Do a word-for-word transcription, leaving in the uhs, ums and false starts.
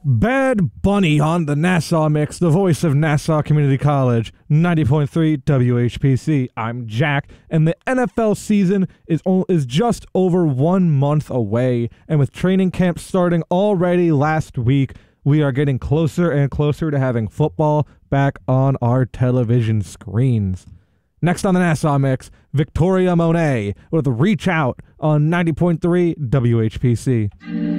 Bad Bunny on the Nassau Mix, the voice of Nassau Community College, ninety point three W H P C. I'm Jack, and the N F L season is o- is just over one month away, and with training camp starting already last week, we are getting closer and closer to having football back on our television screens. Next on the Nassau Mix, Victoria Monet with Reach Out on ninety point three W H P C.